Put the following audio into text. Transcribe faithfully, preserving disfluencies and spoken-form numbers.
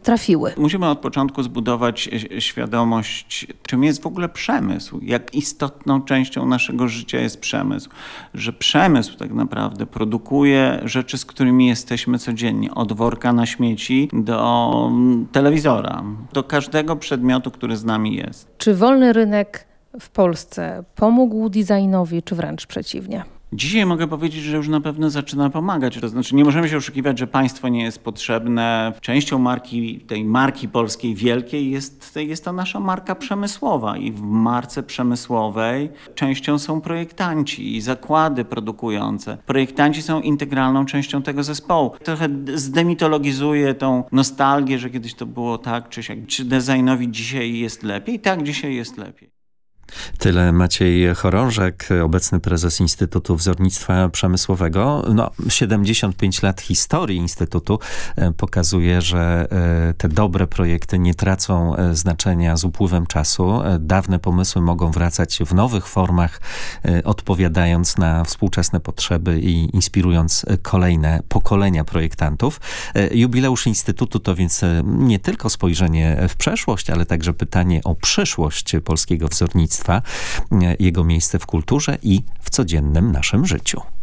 trafiły? Musimy od początku zbudować świadomość, czym jest w ogóle przemysł, jak istotną częścią naszego życia jest przemysł, że przemysł tak naprawdę produkuje rzeczy, z którymi jesteśmy codziennie, od worka na śmieci do telewizora, do każdego przedmiotu, który z nami jest. Czy wolny rynek w Polsce pomógł designowi, czy wręcz przeciwnie? Dzisiaj mogę powiedzieć, że już na pewno zaczyna pomagać. To znaczy nie możemy się oszukiwać, że państwo nie jest potrzebne. Częścią marki, tej marki polskiej wielkiej jest, jest to nasza marka przemysłowa i w marce przemysłowej częścią są projektanci i zakłady produkujące. Projektanci są integralną częścią tego zespołu. Trochę zdemitologizuje tą nostalgię, że kiedyś to było tak czy siak. Czy designowi dzisiaj jest lepiej? Tak, dzisiaj jest lepiej. Tyle Maciej Chorążek, obecny prezes Instytutu Wzornictwa Przemysłowego. No, siedemdziesiąt pięć lat historii Instytutu pokazuje, że te dobre projekty nie tracą znaczenia z upływem czasu. Dawne pomysły mogą wracać w nowych formach, odpowiadając na współczesne potrzeby i inspirując kolejne pokolenia projektantów. Jubileusz Instytutu to więc nie tylko spojrzenie w przeszłość, ale także pytanie o przyszłość polskiego wzornictwa, jego miejsce w kulturze i w codziennym naszym życiu.